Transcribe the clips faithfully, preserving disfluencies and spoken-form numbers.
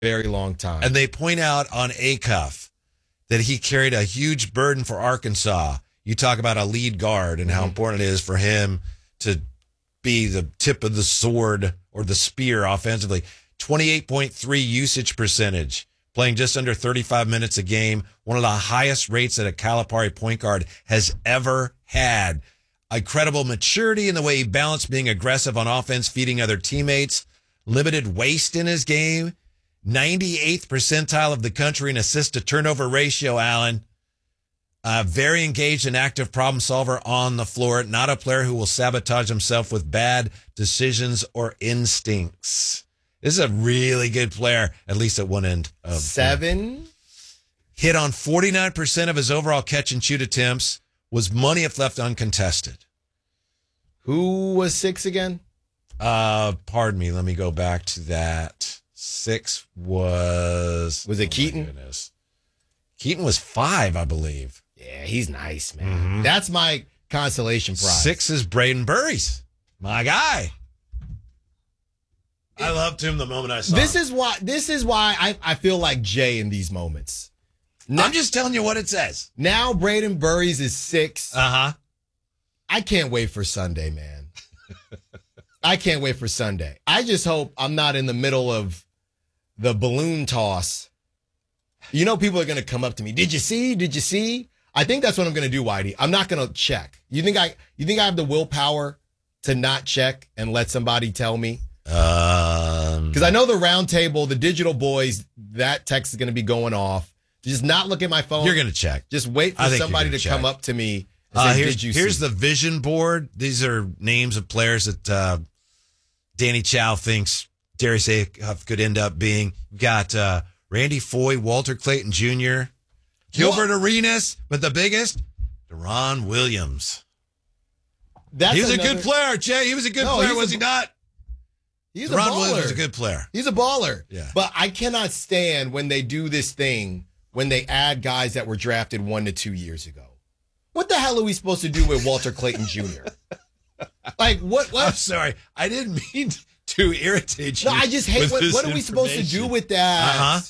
Very long time. And they point out on Acuff that he carried a huge burden for Arkansas. You talk about a lead guard and mm-hmm. how important it is for him to be the tip of the sword or the spear offensively. twenty-eight point three usage percentage, playing just under thirty-five minutes a game, one of the highest rates that a Calipari point guard has ever had. Incredible maturity in the way he balanced being aggressive on offense, feeding other teammates, limited waste in his game, ninety-eighth percentile of the country in assist to turnover ratio, Allen. Uh, very engaged and active problem solver on the floor, not a player who will sabotage himself with bad decisions or instincts. This is a really good player, at least at one end of seven. Hit on forty-nine percent of his overall catch and shoot attempts, was money if left uncontested. Who was six again? Uh, pardon me. Let me go back to that. Six was... Was it oh Keaton? Keaton was five, I believe. Yeah, he's nice, man. Mm-hmm. That's my consolation prize. Six is Braden Burries. My guy. I loved him the moment I saw this him. Is why, this is why I, I feel like Jay in these moments. Now, I'm just telling you what it says. Now Braden Burries is six. Uh-huh. I can't wait for Sunday, man. I can't wait for Sunday. I just hope I'm not in the middle of the balloon toss. You know, people are going to come up to me. Did you see? Did you see? I think that's what I'm going to do, Whitey. I'm not going to check. You think I, you think I have the willpower to not check and let somebody tell me? Um, Because I know the round table, the digital boys, that text is going to be going off. Just not look at my phone. You're going to check. Just wait for somebody to check. come up to me and uh, say, here's, did you here's see? the vision board. These are names of players that uh, Danny Chow thinks Darius Acuff could end up being. We've got uh, Randy Foye, Walter Clayton Junior, Gilbert what? Arenas, but the biggest, Deron Williams. That's He's another... a good player, Jay. He was a good no, player, was a... he not? He's Deron a baller. Williams was a good player. He's a baller. Yeah. But I cannot stand when they do this thing when they add guys that were drafted one to two years ago. What the hell are we supposed to do with Walter Clayton Junior? Like, what? what? I'm sorry. I didn't mean to irritate you. No, I just hate what, what are we supposed to do with that? Uh-huh.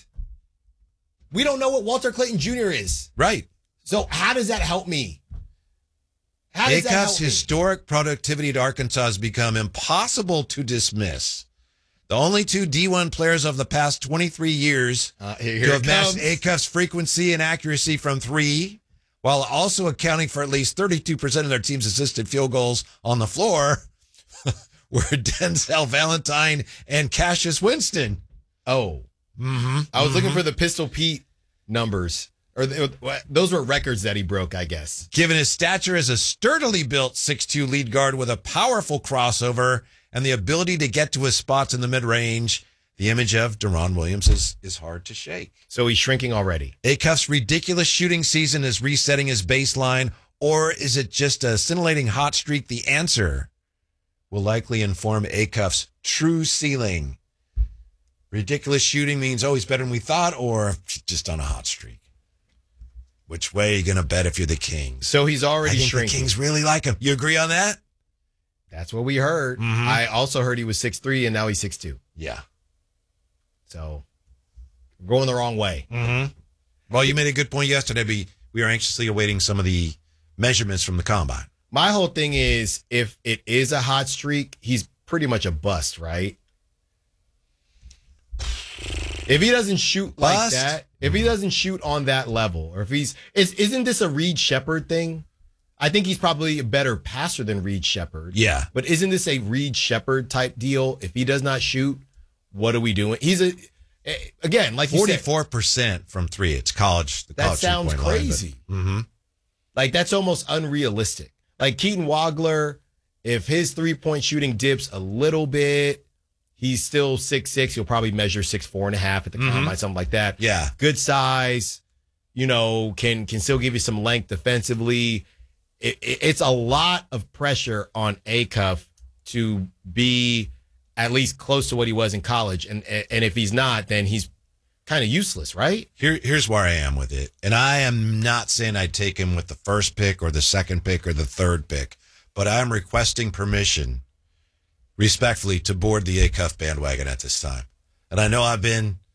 We don't know what Walter Clayton Junior is. Right. So how does that help me? How does that help Acuff's me? historic productivity at Arkansas has become impossible to dismiss. The only two D one players of the past twenty-three years uh, here, here to have matched Acuff's frequency and accuracy from three, while also accounting for at least thirty-two percent of their team's assisted field goals on the floor, were Denzel Valentine and Cassius Winston. Oh. Mm-hmm. I was mm-hmm. looking for the Pistol Pete numbers. Or those were records that he broke, I guess. Given his stature as a sturdily built six two lead guard with a powerful crossover and the ability to get to his spots in the mid-range, the image of Deron Williams is, is hard to shake. So he's shrinking already. Acuff's ridiculous shooting season is resetting his baseline, or is it just a scintillating hot streak? The answer will likely inform Acuff's true ceiling. Ridiculous shooting means, oh, he's better than we thought, or just on a hot streak. Which way are you going to bet if you're the Kings? So he's already I think shrinking. The Kings really like him. You agree on that? That's what we heard. Mm-hmm. I also heard he was six three and now he's six two. Yeah. So, going the wrong way. Mm-hmm. Well, you made a good point yesterday. We, we are anxiously awaiting some of the measurements from the combine. My whole thing is, if it is a hot streak, he's pretty much a bust, right? If he doesn't shoot like Bust? that, if he doesn't shoot on that level, or if he's, is, isn't this a Reed Shepherd thing? I think he's probably a better passer than Reed Shepherd. Yeah. But isn't this a Reed Shepherd type deal? If he does not shoot, what are we doing? He's a, again, like you said. forty-four percent from three. It's college. The That college sounds three-point line, crazy. but- mm-hmm. Like, that's almost unrealistic. Like, Keaton Wagler, if his three-point shooting dips a little bit, he's still six six. He'll probably measure six four and a half at the Mm-hmm. combine, something like that. Yeah. Good size, you know, can can still give you some length defensively. It, it, it's a lot of pressure on Acuff to be at least close to what he was in college. And and if he's not, then he's kind of useless, right? Here, here's where I am with it. And I am not saying I'd take him with the first pick or the second pick or the third pick, but I'm requesting permission, respectfully, to board the Acuff bandwagon at this time. And I know I've been